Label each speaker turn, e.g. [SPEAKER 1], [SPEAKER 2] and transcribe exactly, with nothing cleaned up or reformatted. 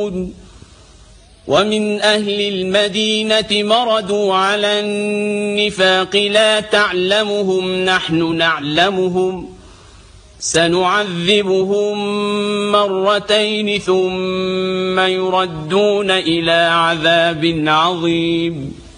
[SPEAKER 1] ومن أهل المدينة مردوا على النفاق لا تعلمهم نحن نعلمهم سنعذبهم مرتين ثم يردون إلى عذاب عظيم